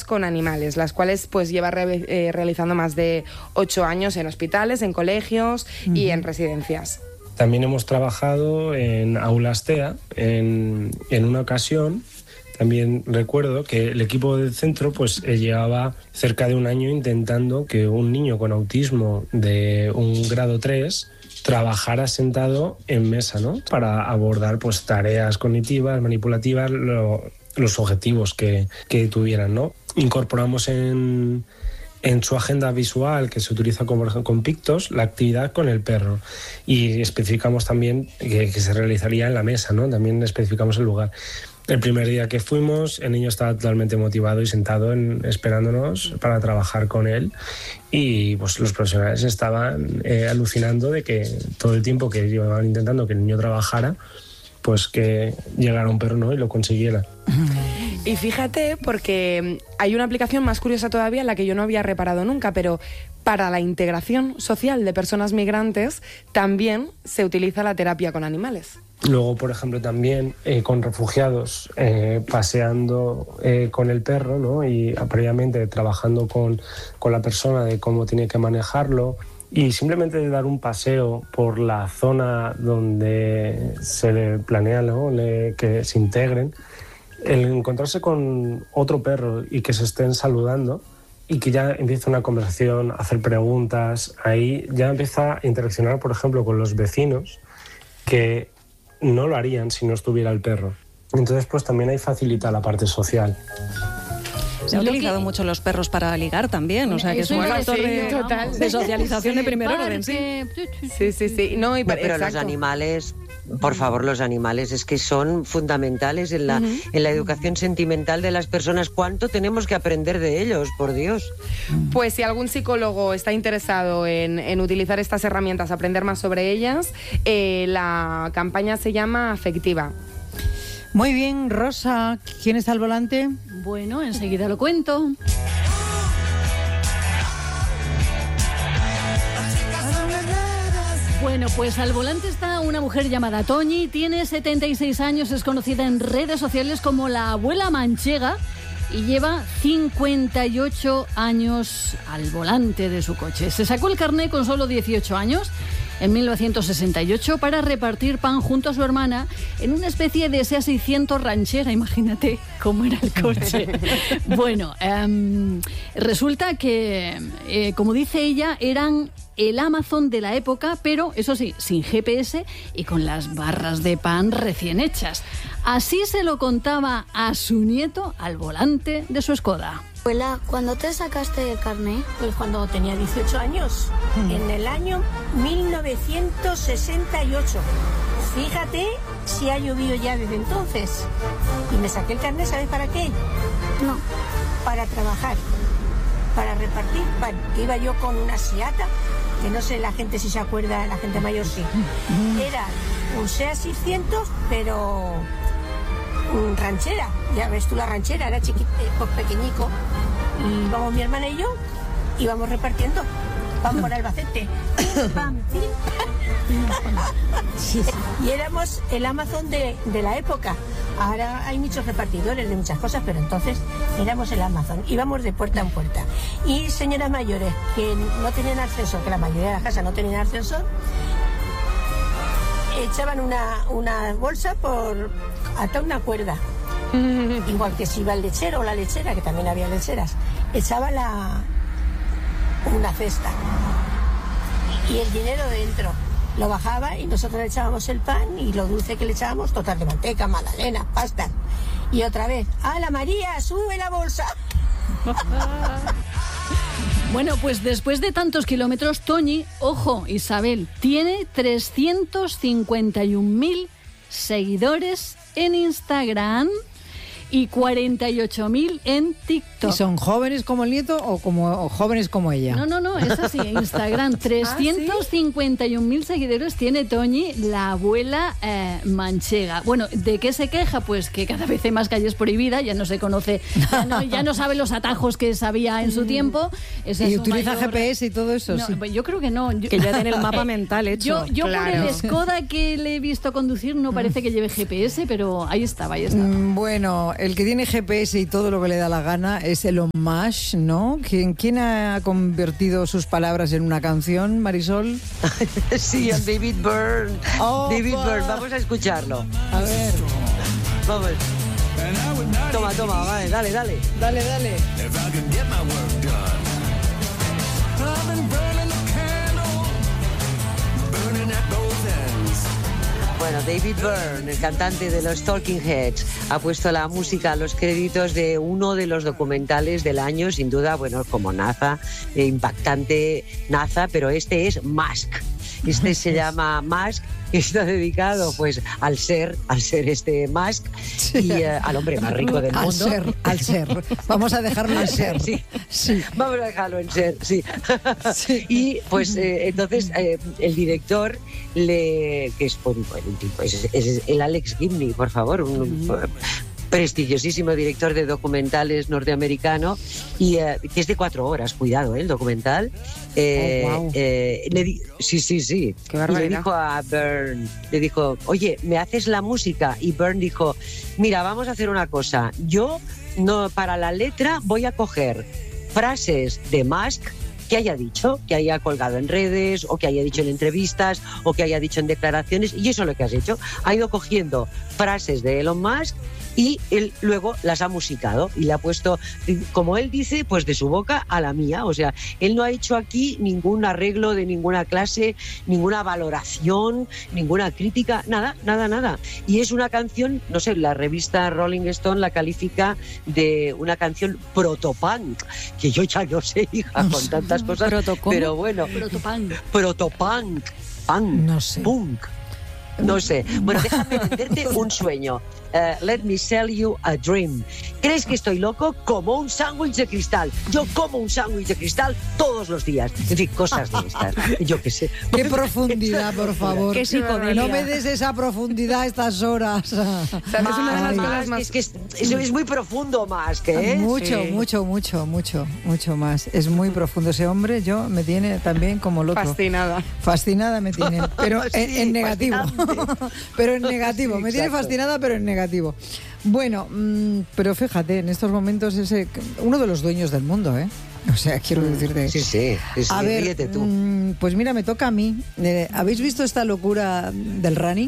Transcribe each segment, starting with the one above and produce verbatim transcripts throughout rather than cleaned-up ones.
terapias con animales, las cuales pues lleva re- eh, realizando más de ocho años en hospitales, en colegios uh-huh. y en residencias. También hemos trabajado en aulas T E A. En, en una ocasión, también recuerdo que el equipo del centro pues llevaba cerca de un año intentando que un niño con autismo de un grado tres trabajara sentado en mesa, ¿no? Para abordar pues tareas cognitivas, manipulativas, lo, los objetivos que, que tuvieran, ¿no? Incorporamos en... en su agenda visual, que se utiliza con, con Pictos, la actividad con el perro. Y especificamos también que, que se realizaría en la mesa, ¿no? También especificamos el lugar. El primer día que fuimos, el niño estaba totalmente motivado y sentado en, esperándonos para trabajar con él. Y pues los profesionales estaban eh, alucinando de que todo el tiempo que llevaban intentando que el niño trabajara, pues que llegara un perro, ¿no? Y lo consiguiera. Y fíjate, porque hay una aplicación más curiosa todavía en la que yo no había reparado nunca, pero para la integración social de personas migrantes también se utiliza la terapia con animales. Luego, por ejemplo, también eh, con refugiados, eh, paseando eh, con el perro, ¿no? Y previamente trabajando con, con la persona de cómo tiene que manejarlo. Y simplemente de dar un paseo por la zona donde se le planea, ¿no? le, que se integren, el encontrarse con otro perro y que se estén saludando y que ya empieza una conversación, hacer preguntas, ahí ya empieza a interaccionar, por ejemplo, con los vecinos que no lo harían si no estuviera el perro. Entonces, pues también ahí facilita la parte social. Se ha utilizado que... mucho los perros para ligar también, o sea que es un factor de, total. de socialización de primer orden, sí. Sí, sí, sí. No, y, no, pero exacto. Los animales, por favor, los animales es que son fundamentales en la, uh-huh. en la educación sentimental de las personas. ¿Cuánto tenemos que aprender de ellos, por Dios? Pues si algún psicólogo está interesado en, en utilizar estas herramientas, aprender más sobre ellas, eh, la campaña se llama Afectiva. Muy bien, Rosa, ¿quién está al volante? Bueno, enseguida lo cuento. Bueno, pues al volante está una mujer llamada Toñi, tiene setenta y seis años, es conocida en redes sociales como la abuela manchega y lleva cincuenta y ocho años al volante de su coche. Se sacó el carné con solo dieciocho años en mil novecientos sesenta y ocho para repartir pan junto a su hermana en una especie de S E A seiscientos ranchera. Imagínate cómo era el coche. Bueno, um, resulta que, eh, como dice ella, eran el Amazon de la época, pero eso sí, sin G P S y con las barras de pan recién hechas. Así se lo contaba a su nieto al volante de su Skoda. Abuela, ¿cuándo te sacaste el carné? Pues cuando tenía dieciocho años, mm. en el año mil novecientos sesenta y ocho. Fíjate si ha llovido ya desde entonces. Y me saqué el carné, ¿sabes para qué? No. Para trabajar, para repartir pan. Iba yo con una Seata, que no sé la gente si se acuerda, la gente mayor sí. Era un S E A seiscientos, pero un ranchera. Ya ves tú la ranchera, era chiquito, pues pequeñico. Y vamos mi hermana y yo, íbamos repartiendo pan por Albacete. Pan, pim, sí, sí. Y éramos el Amazon de, de la época. Ahora hay muchos repartidores de muchas cosas, pero entonces éramos el Amazon. Íbamos de puerta en puerta. Y señoras mayores que no tenían ascensor, que la mayoría de las casas no tenían ascensor, echaban una, una bolsa por hasta una cuerda. Igual que si iba el lechero o la lechera, que también había lecheras, echaba la, una cesta y el dinero dentro. Lo bajaba y nosotros le echábamos el pan y lo dulce que le echábamos, total de manteca, magdalena, pasta. Y otra vez, ¡hala María, sube la bolsa! Bueno, pues después de tantos kilómetros, Toñi, ojo, Isabel, tiene trescientos cincuenta y un mil seguidores en Instagram y cuarenta y ocho mil en TikTok. ¿Y son jóvenes como el nieto o, como, o jóvenes como ella? No, no, no, es así, Instagram, trescientos cincuenta y un mil seguidores tiene Toñi, la abuela eh, manchega. Bueno, ¿de qué se queja? Pues que cada vez hay más calles prohibidas, ya no se conoce, ya no, ya no sabe los atajos que sabía en su tiempo. Ese ¿Y es utiliza mayor... G P S y todo eso? No, sí. Yo creo que no. Yo... Que ya tiene el mapa mental hecho. Yo, yo claro. por el Skoda que le he visto conducir no parece que lleve G P S, pero ahí estaba, ahí estaba. Bueno... el que tiene G P S y todo lo que le da la gana es Elon Musk, ¿no? ¿Quién, quién ha convertido sus palabras en una canción, Marisol? Sí, a David Byrne. Oh, David va. Byrne, vamos a escucharlo. A ver. Vamos. Toma, toma, vale, dale, dale. Dale, dale. Bueno, David Byrne, el cantante de los Talking Heads, ha puesto la música a los créditos de uno de los documentales del año, sin duda, bueno, como NASA, eh, impactante NASA, pero este es Musk. Este se llama Musk, está dedicado pues al ser, al ser este Musk y uh, al hombre más rico del Al mundo. ser, al ser. Vamos a dejarlo en ser. Sí, Sí. vamos a dejarlo en ser, sí. Sí. Y pues eh, entonces eh, el director, le que es, bueno, un tipo, es, es el Alex Gibney, por favor, un, un prestigiosísimo director de documentales norteamericano, y eh, que es de cuatro horas, cuidado, ¿eh? El documental. Eh, Oh, wow. eh, le di- sí, sí, sí. Qué y barbaridad. le dijo a Byrne, le dijo, oye, ¿me haces la música? Y Byrne dijo, mira, vamos a hacer una cosa. Yo, no, para la letra, voy a coger frases de Musk que haya dicho, que haya colgado en redes, o que haya dicho en entrevistas, o que haya dicho en declaraciones, y eso es lo que has hecho. Ha ido cogiendo frases de Elon Musk y él luego las ha musicado y le ha puesto, como él dice, pues de su boca a la mía. O sea, él no ha hecho aquí ningún arreglo de ninguna clase, ninguna valoración, ninguna crítica, nada, nada, nada. Y es una canción, no sé, la revista Rolling Stone la califica de una canción protopunk, que yo ya no sé, hija, con tantas cosas, ¿Proto cómo? pero bueno, Protopunk. protopunk, punk, No sé. punk. No sé. Bueno, déjame venderte un sueño. Uh, let me sell you a dream. ¿Crees que estoy loco? Como un sándwich de cristal. Yo como un sándwich de cristal todos los días. En fin, cosas de estas. Yo qué sé. Qué profundidad, por favor. Qué psicodelia. No me des esa profundidad a estas horas. ¿Sabes una de las Más, cosas más, más- Es que es, es- es muy profundo más que Mucho, Sí. mucho, mucho, mucho, mucho más. Es muy profundo. Ese hombre yo me tiene también como loco. Fascinada. Fascinada me tiene, pero Sí, en, en negativo. fascinante. Pero en negativo. Sí, me tiene exacto. fascinada, pero en negativo. Bueno, mmm, pero fíjate, en estos momentos es eh, uno de los dueños del mundo, ¿eh? O sea, quiero decirte. Sí, sí. sí, A sí, ver, ríete tú. mm, pues mira, me toca a mí. Eh, ¿Habéis visto esta locura del running?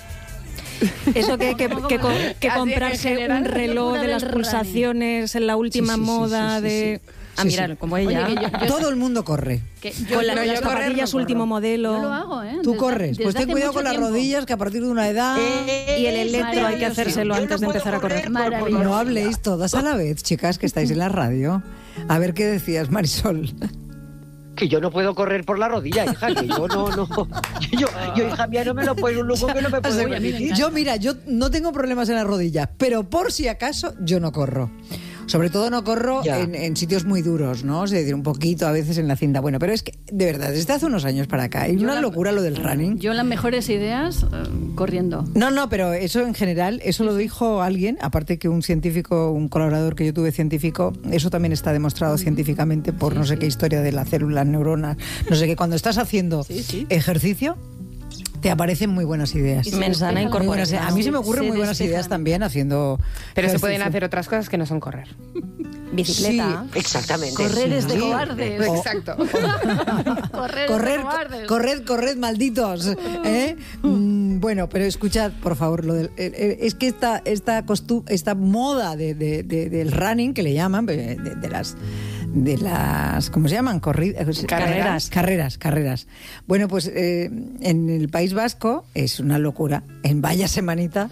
Eso que, que, que, co- que Así, comprarse en general, un reloj locura de del las running. pulsaciones en la última Sí, sí, sí, moda sí, sí, de... sí. Ah, Sí, mira, sí. como ella. Oye, que yo- Todo el mundo corre. Que yo, Con la- No, las yo correr zapatillas no último corro. modelo. yo lo hago, ¿eh? Tú Desde- corres. desde Pues ten hace cuidado mucho con las tiempo. rodillas, que a partir de una edad... Y el electro hay que Maravilloso. hacérselo Yo no antes de puedo empezar a correr. correr por- Maravilloso. No habléis todas a la vez, chicas, que estáis en la radio. A ver qué decías, Marisol. Que yo no puedo correr por la rodilla, hija, que yo no, no. Yo, yo hija mía, no me lo puedo, un lujo que no me puedo permitir. Yo, mira, yo no tengo problemas en la rodilla, pero por si acaso yo no corro. Sobre todo no corro Ya. en, en sitios muy duros, ¿no? Es decir, un poquito a veces en la cinta. Bueno, pero es que, de verdad, desde hace unos años para acá, hay Yo una la- locura lo del running. Yo las mejores ideas eh, corriendo. No, no, pero eso en general, eso lo dijo alguien, aparte que un científico, un colaborador que yo tuve científico, eso también está demostrado científicamente por no sé qué historia de las células, neuronas, no sé qué. Cuando estás haciendo Sí, sí. ejercicio, te aparecen muy buenas ideas. Y se Mensana despeja la Muy buenas- incorporada. a mí se me Se- ocurren se muy buenas despeja ideas la también haciendo. Pero se ejercicio. pueden hacer otras cosas que no son correr. Bicicleta. Exactamente. Correr es de Sí. cobardes. Exacto. Correr, Correr, es de cobardes. corred, corred, malditos. ¿eh? Mm, bueno, pero escuchad, por favor, lo del, eh, eh, es que esta, esta, costu- esta moda de, de- de- del running, que le llaman, de, de- de las... de las, ¿cómo se llaman? Corri- eh, Carreras. Carreras, carreras. Bueno, pues eh, en el País Vasco es una locura. En Vaya Semanita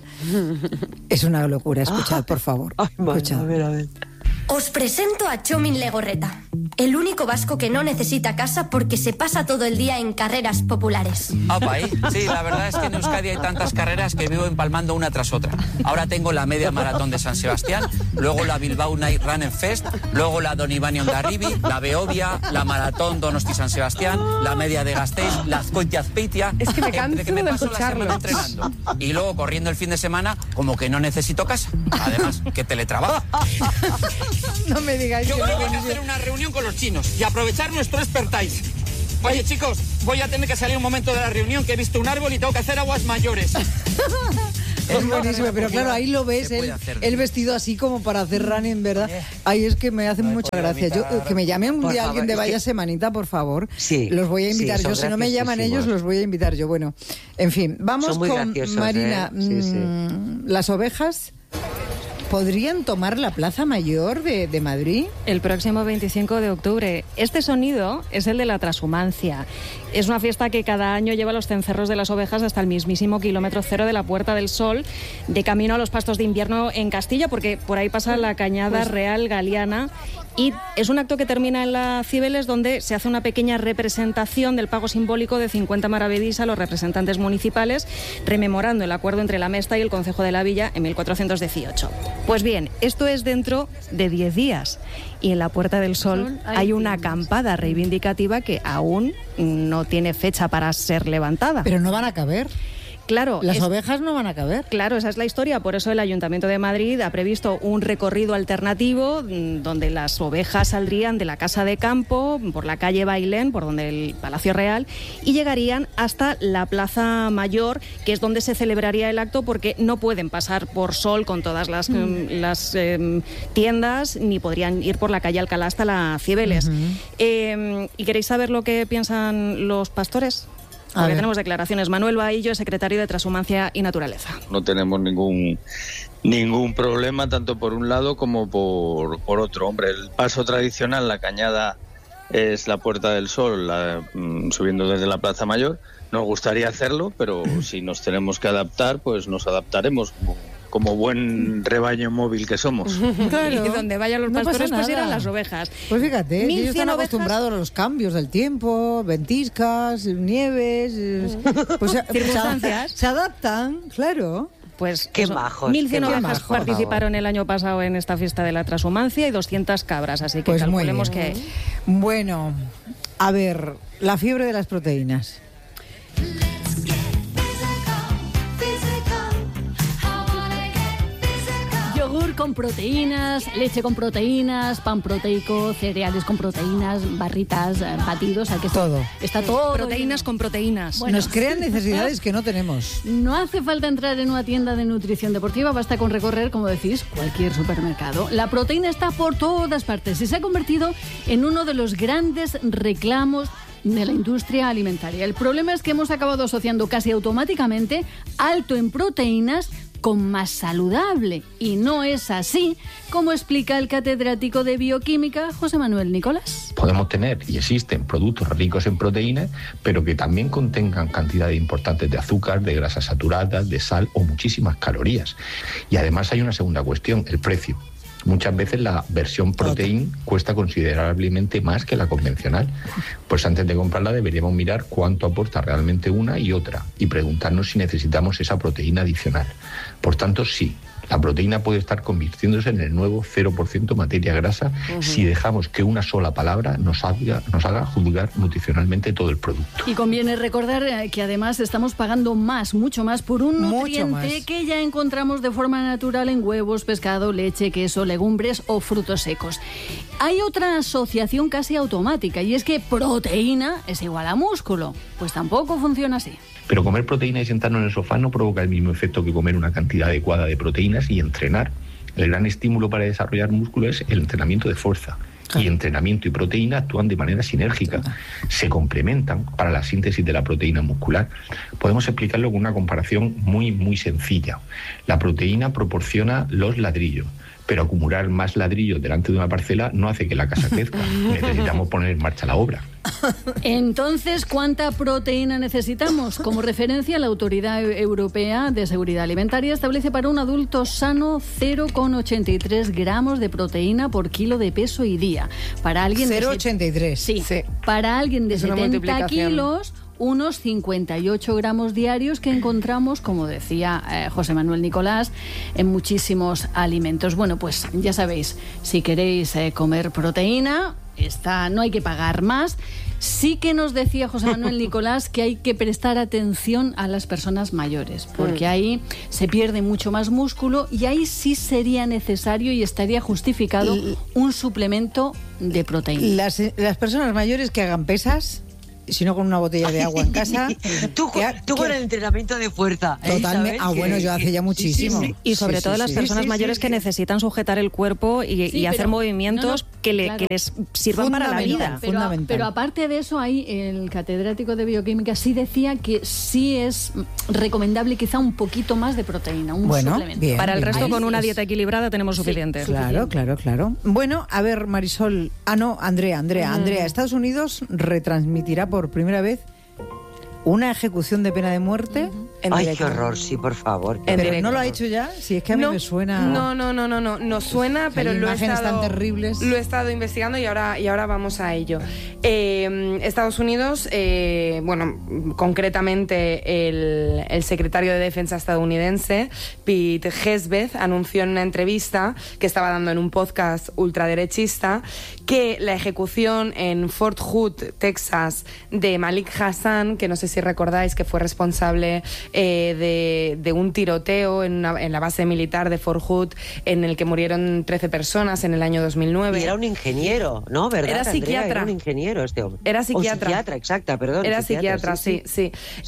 es una locura. Escuchad, por favor. Ay, madre, Escuchad. a ver, a ver. Os presento a Txomin Legorreta, el único vasco que no necesita casa porque se pasa todo el día en carreras populares. Opa, ¿eh? Sí, la verdad es que en Euskadi hay tantas carreras que vivo empalmando una tras otra. Ahora tengo la media maratón de San Sebastián, luego la Bilbao Night Run and Fest, luego la Donibane Hondarribi, la Beovia, la maratón Donosti San Sebastián, la media de Gasteiz, la Azkoitia Azpeitia. Es que me Entre canso que me de paso la semana escucharlos. entrenando y luego corriendo el fin de semana como que no necesito casa. Además, que teletrabajo. No me digáis Yo que creo no que hay que hacer una reunión con los chinos y aprovechar nuestro expertise. Oye, chicos, voy a tener que salir un momento de la reunión que he visto un árbol y tengo que hacer aguas mayores. Es buenísimo, pero claro, ahí lo ves, el, el vestido así como para hacer running, ¿verdad? Ahí es que me hace mucha gracia. Yo, que me llame un Por día favor, alguien de es Vaya que- Semanita, por favor. Sí, los voy a invitar sí, yo. son Si no me llaman ellos, graciosísimos. los voy a invitar yo. Bueno, en fin, vamos Son muy con graciosos, Marina. ¿eh? Sí, sí. Mm, Las ovejas podrían tomar la Plaza Mayor de, de Madrid. El próximo veinticinco de octubre. Este sonido es el de la transhumancia. Es una fiesta que cada año lleva los cencerros de las ovejas hasta el mismísimo kilómetro cero de la Puerta del Sol, de camino a los pastos de invierno en Castilla, porque por ahí pasa la Cañada Pues Real Galiana. Y es un acto que termina en la Cibeles, donde se hace una pequeña representación del pago simbólico de cincuenta maravedís a los representantes municipales, rememorando el acuerdo entre la Mesta y el Concejo de la Villa en mil cuatrocientos dieciocho. Pues bien, esto es dentro de diez días. Y en la Puerta del Sol hay una acampada reivindicativa que aún no tiene fecha para ser levantada. Pero no van a caber. Claro, Las es- ovejas no van a caber. Claro, esa es la historia. Por eso el Ayuntamiento de Madrid ha previsto un recorrido alternativo mm, donde las ovejas saldrían de la Casa de Campo, por la calle Bailén, por donde el Palacio Real, y llegarían hasta la Plaza Mayor, que es donde se celebraría el acto, porque no pueden pasar por Sol con todas las, Mm. em, las em, tiendas, ni podrían ir por la calle Alcalá hasta la Cibeles. Em, ¿Y queréis saber lo que piensan los pastores? A Porque ver. tenemos declaraciones. Manuel Bahillo, secretario de Transhumancia y Naturaleza. No tenemos ningún ningún problema tanto por un lado como por, por otro. Hombre, el paso tradicional, la cañada es la Puerta del Sol, la, mm, subiendo desde la Plaza Mayor. Nos gustaría hacerlo, pero si nos tenemos que adaptar, pues nos adaptaremos como, como buen rebaño móvil que somos. Claro. Y donde vayan los No pasa pastores, pues nada. irán las ovejas. Pues fíjate, mil ellos están cien ovejas. acostumbrados a los cambios del tiempo, ventiscas, nieves, eh, pues se- Circunstancias. se adaptan, claro. Pues Qué eso, majos, mil cien qué ovejas majos, por participaron el año pasado en esta fiesta de la transhumancia y doscientas cabras, así que Pues muy calculemos bien. que... Bueno, a ver, la fiebre de las proteínas. Yogur con proteínas, leche con proteínas, pan proteico, cereales con proteínas, barritas, eh, batidos, al que Todo. está todo. Proteínas con proteínas. Bueno. Nos crean necesidades que no tenemos. No hace falta entrar en una tienda de nutrición deportiva, basta con recorrer, como decís, cualquier supermercado. La proteína está por todas partes y se ha convertido en uno de los grandes reclamos de la industria alimentaria. El problema es que hemos acabado asociando casi automáticamente alto en proteínas con más saludable. Y no es así, como explica el catedrático de bioquímica José Manuel Nicolás. Podemos tener y existen productos ricos en proteínas, pero que también contengan cantidades importantes de azúcar, de grasas saturadas, de sal o muchísimas calorías. Y además hay una segunda cuestión, el precio. Muchas veces la versión proteín cuesta considerablemente más que la convencional. Pues antes de comprarla deberíamos mirar cuánto aporta realmente una y otra y preguntarnos si necesitamos esa proteína adicional. Por tanto, sí, la proteína puede estar convirtiéndose en el nuevo cero por ciento materia grasa Ujú. si dejamos que una sola palabra nos haga, nos haga juzgar nutricionalmente todo el producto. Y conviene recordar eh, que además estamos pagando más, mucho más, por un Mucho nutriente más. que ya encontramos de forma natural en huevos, pescado, leche, queso, legumbres o frutos secos. Hay otra asociación casi automática y es que proteína es igual a músculo. Pues tampoco funciona así. Pero comer proteína y sentarnos en el sofá no provoca el mismo efecto que comer una cantidad adecuada de proteínas y entrenar. El gran estímulo para desarrollar músculo es el entrenamiento de fuerza. Y entrenamiento y proteína actúan de manera sinérgica. Se complementan para la síntesis de la proteína muscular. Podemos explicarlo con una comparación muy, muy sencilla. La proteína proporciona los ladrillos, pero acumular más ladrillos delante de una parcela no hace que la casa crezca. Necesitamos poner en marcha la obra. Entonces, ¿cuánta proteína necesitamos? Como referencia, la Autoridad Europea de Seguridad Alimentaria establece para un adulto sano cero coma ochenta y tres gramos de proteína por kilo de peso y día. Para alguien de cero coma set- ochenta y tres. Sí. Para alguien de Es una setenta multiplicación. kilos, unos cincuenta y ocho gramos diarios que encontramos, como decía eh, José Manuel Nicolás, en muchísimos alimentos. Bueno, pues ya sabéis, si queréis eh, comer proteína, está, no hay que pagar más. Sí que nos decía José Manuel Nicolás que hay que prestar atención a las personas mayores, porque ahí se pierde mucho más músculo y ahí sí sería necesario y estaría justificado un suplemento de proteína. Las, las personas mayores que hagan pesas sino con una botella de agua en casa. tú con, que, tú que, con el entrenamiento de fuerza. Totalmente. Ah, bueno, yo hace ya muchísimo. Sí, sí, sí. Y sobre sí, todo sí, las sí, personas sí, mayores sí, que sí. necesitan sujetar el cuerpo y, sí, y hacer pero, movimientos no, no, que, le, claro. que les sirvan para la vida. Pero, pero aparte de eso, ahí el catedrático de bioquímica sí decía que sí es recomendable quizá un poquito más de proteína, un bueno, suplemento. Bien, para el bien, resto, bien. con una dieta equilibrada tenemos sí, suficiente. Claro, claro, claro. Bueno, a ver, Marisol. Ah, no, Andrea, Andrea, mm. Andrea. Estados Unidos retransmitirá por primera vez una ejecución de pena de muerte. Uh-huh. En Ay, directo. Qué horror, sí, por favor. ¿Pero directo. no lo ha hecho ya? Si es que a mí no, me suena... No, no, no, no, no, no suena, pero Hay lo he, estado, tan terribles. lo he estado investigando y ahora, y ahora vamos a ello. Eh, Estados Unidos, eh, bueno, concretamente el, el secretario de Defensa estadounidense, Pete Hegseth, anunció en una entrevista que estaba dando en un podcast ultraderechista que la ejecución en Fort Hood, Texas, de Malik Hassan, que no sé si recordáis que fue responsable eh, de, de un tiroteo en, una, en la base militar de Fort Hood en el que murieron trece personas en el año dos mil nueve. Y era un ingeniero, ¿no? ¿Verdad, Era Andrea? psiquiatra. Era un ingeniero este hombre. Era psiquiatra. O psiquiatra, exacta, perdón. Era psiquiatra, sí, sí. sí. sí,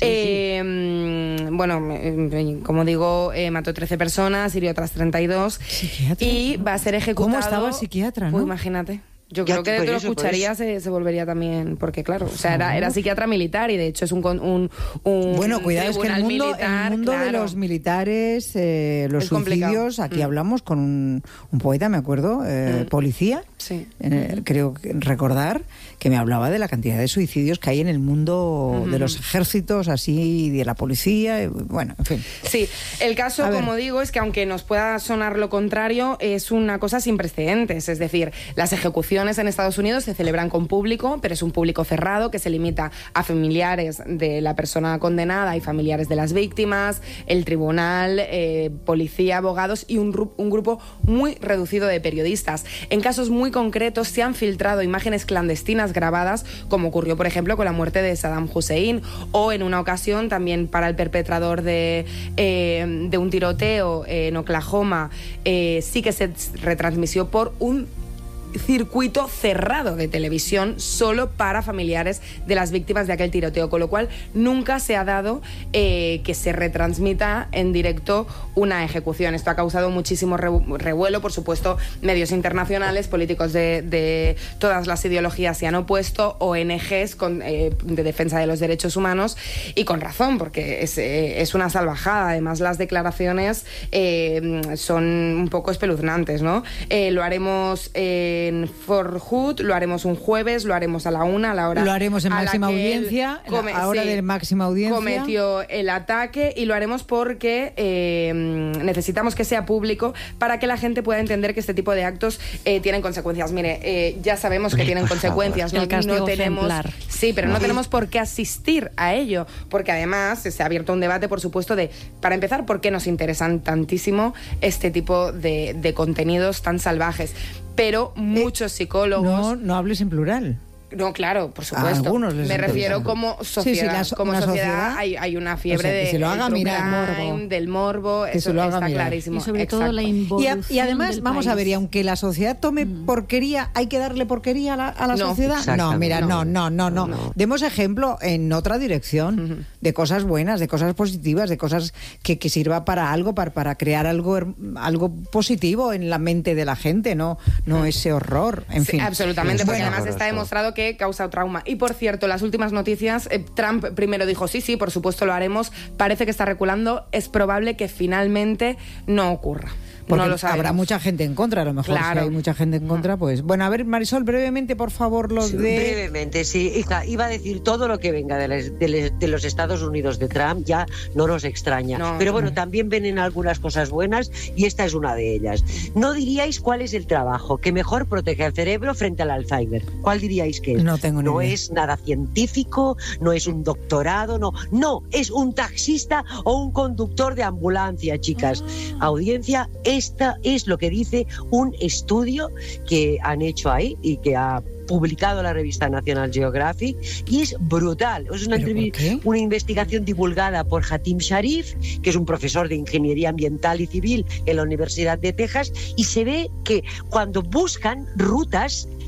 eh, sí. Bueno, como digo, eh, mató trece personas, hirió otras treinta y dos. ¿Psiquiatra? Y va a ser ejecutado... ¿Cómo estaba el psiquiatra, no? Pues imagínate. Yo Ya, creo que de por todo lo eso, por escucharía eso. se, se volvería también, porque claro, o sea, era, era psiquiatra militar y de hecho es un, un, un bueno, cuidado, es que el mundo, militar, el mundo claro. de los militares, eh, los Es suicidios, complicado. aquí Mm. hablamos con un, un poeta, me acuerdo, eh, Mm. policía, Sí. eh, creo que recordar que me hablaba de la cantidad de suicidios que hay en el mundo Mm. de los ejércitos, así, de la policía, y, bueno, en fin. Sí, el caso, A ver. como digo, es que aunque nos pueda sonar lo contrario, es una cosa sin precedentes. Es decir, las ejecuciones en Estados Unidos se celebran con público, pero es un público cerrado que se limita a familiares de la persona condenada y familiares de las víctimas, el tribunal, eh, policía, abogados y un, gru- un grupo muy reducido de periodistas. En casos muy concretos se han filtrado imágenes clandestinas grabadas, como ocurrió, por ejemplo, con la muerte de Saddam Hussein, o en una ocasión también para el perpetrador de, eh, de un tiroteo en Oklahoma, eh, sí que se retransmitió por un circuito cerrado de televisión solo para familiares de las víctimas de aquel tiroteo, con lo cual nunca se ha dado eh, que se retransmita en directo una ejecución. Esto ha causado muchísimo revuelo, por supuesto, medios internacionales, políticos de, de todas las ideologías se han opuesto, O N Ges con, eh, de defensa de los derechos humanos, y con razón, porque es, eh, es una salvajada. Además, las declaraciones eh, son un poco espeluznantes, ¿no? Eh, lo haremos eh, en Fort Hood, lo haremos un jueves, lo haremos a la una, a la hora... Lo haremos en a la máxima que él audiencia, come- a hora sí, de máxima audiencia. cometió el ataque, y lo haremos porque eh, necesitamos que sea público para que la gente pueda entender que este tipo de actos eh, tienen consecuencias. Mire, eh, ya sabemos que Ay, tienen por consecuencias. favor. No, El castigo no tenemos, ejemplar. sí, pero no Sí. tenemos por qué asistir a ello, porque además se ha abierto un debate, por supuesto, de, para empezar, por qué nos interesan tantísimo este tipo de, de contenidos tan salvajes. Pero muchos psicólogos... No, no hables en plural. No, claro, por A supuesto. algunos les Me interesa. refiero como Sí, sí, sociedad. la so- como una sociedad, sociedad, hay, hay una fiebre o sea, que de se lo haga el true mirar. crime, Morbo. del morbo, Que eso se lo haga está mirar. clarísimo. Y sobre todo Exacto. la Y, involución a- y además, del vamos a país. ver, y aunque la sociedad tome porquería, ¿hay que darle porquería a la, a la No, sociedad? No, exactamente. mira, no, No. no, no, no. No. Demos ejemplo en otra dirección, Ujú. de cosas buenas, de cosas positivas, de cosas que, que sirva para algo, para, para crear algo, her- algo positivo en la mente de la gente, no, no ese horror, en Sí, fin. absolutamente, porque Bueno, además está demostrado que causa trauma. Y por cierto, las últimas noticias, eh, Trump primero dijo sí, sí, por supuesto lo haremos, parece que está reculando, es probable que finalmente no ocurra. Porque no lo sabemos. habrá mucha gente en contra, a lo mejor. Claro. Si hay mucha gente en contra, pues. Bueno, a ver, Marisol, brevemente, por favor, los de. Brevemente, sí, hija, iba a decir todo lo que venga de, les- de les- de los Estados Unidos de Trump, ya no nos extraña. No. Pero bueno, también vienen algunas cosas buenas y esta es una de ellas. ¿No diríais cuál es el trabajo que mejor protege al cerebro frente al Alzheimer? ¿Cuál diríais que es? No tengo ni No idea. es nada científico, no es un doctorado, no. No, es un taxista o un conductor de ambulancia, chicas. Audiencia, esta es lo que dice un estudio que han hecho ahí y que ha publicado la revista National Geographic, y es brutal. Es una, ¿Pero por entrevi- qué? una investigación divulgada por Hatim Sharif, que es un profesor de Ingeniería Ambiental y Civil en la Universidad de Texas, y se ve que cuando buscan rutas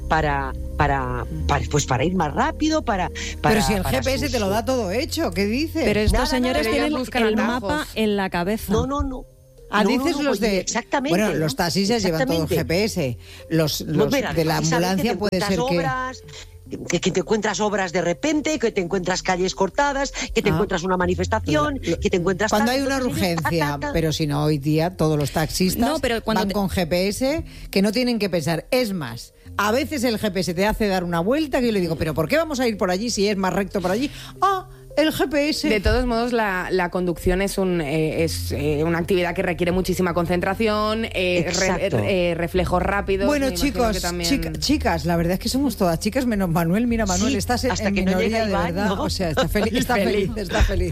para, para, para, pues para ir más rápido, para... para Pero si el para G P S su- te lo da todo hecho, ¿qué dices? Pero estos Nada, señores nada, tienen ellos buscan el atajos. mapa en la cabeza. No, no, no. Ah, No, no, dices no, los oye, de... exactamente, Bueno, ¿no? los taxistas llevan todo Exactamente. G P S. Los, No, los mira, de la precisamente ambulancia te puede ser encuentras que... obras, que, que te encuentras obras de repente, que te encuentras calles cortadas, que te Ah. encuentras una manifestación, Lo- que te encuentras... Cuando tal, hay una entonces, urgencia, ta, ta, ta. pero si no, hoy día todos los taxistas No, pero cuando van te- con G P S que no tienen que pensar. Es más, a veces el G P S te hace dar una vuelta que yo le digo, ¿pero por qué vamos a ir por allí si es más recto por allí? Ah, el G P S. De todos modos, la, la conducción es, un, eh, es eh, una actividad que requiere muchísima concentración, eh, re- Exacto. eh, reflejos rápidos. Bueno, me imagino chicos, que también- chica- chicas, la verdad es que somos todas chicas, menos Manuel. Mira, Manuel, Sí, estás en, hasta en que no minoría llega de Iván, verdad. ¿no? O sea, está feliz, está feliz, está feliz.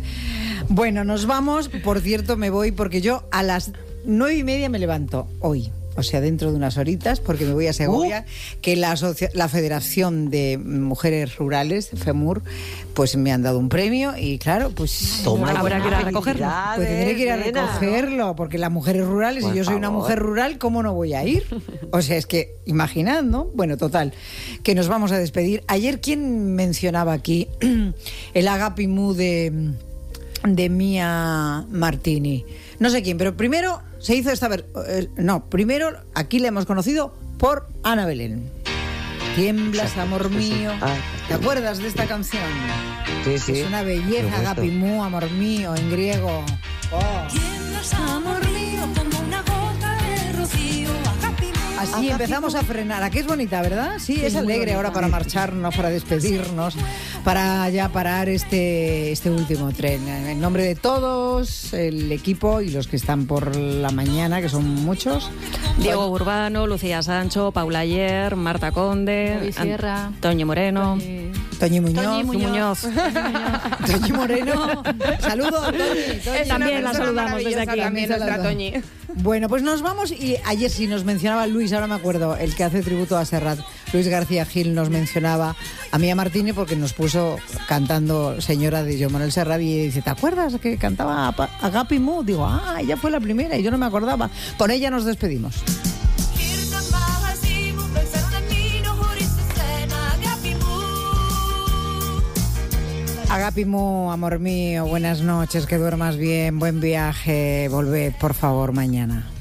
Bueno, nos vamos. Por cierto, me voy porque yo a las nueve y media me levanto hoy. O sea, dentro de unas horitas, porque me voy a Segovia, Uh. que la, asocia- la Federación de Mujeres Rurales, FEMUR, pues me han dado un premio y claro, pues Toma, Habrá que ir a felicidades, recogerlo. pues tendré que ir a nena. recogerlo, porque las mujeres rurales, Por y yo soy una favor. mujer rural, ¿cómo no voy a ir? O sea, es que, imaginad, ¿no? Bueno, total, que nos vamos a despedir. Ayer, ¿quién mencionaba aquí el Agapimú de, de Mia Martini? No sé quién, pero primero se hizo esta... ver- eh, no, primero aquí le hemos conocido por Ana Belén. Tiemblas, Exacto, amor sí, sí. mío. Ah, ¿Te acuerdas de esta canción? Sí, sí. Es una Por belleza, supuesto. Agapimú, amor mío, en griego. Oh. Amor mío, como una gota de rocío, Agapimú. Así empezamos a frenar. ¿A qué es bonita, verdad? Sí, es alegre ahora para marcharnos, para despedirnos, para ya parar este, este último tren. En nombre de todos, el equipo y los que están por la mañana, que son muchos. Diego Urbano, Lucía Sancho, Paula Ayer, Marta Conde, David Sierra. Antonio Moreno. Eh, Toñi Muñoz. Toñi Tú Muñoz. Muñoz. Toñi Moreno. Saludos, Toñi. Toñi. Es una También la persona saludamos desde maravillosa aquí. También nuestra Toñi. Bueno, pues nos vamos y ayer sí nos mencionaba Luis, ahora me acuerdo, el que hace tributo a Serrat, Luis García Gil nos mencionaba a Mía Martínez porque nos puso cantando Señora de Joan Manuel Serrat y dice, ¿te acuerdas que cantaba Agapimú? Digo, ah, ella fue la primera y yo no me acordaba. Con ella nos despedimos. Agapimú, amor mío, buenas noches, que duermas bien, buen viaje, volved por favor mañana.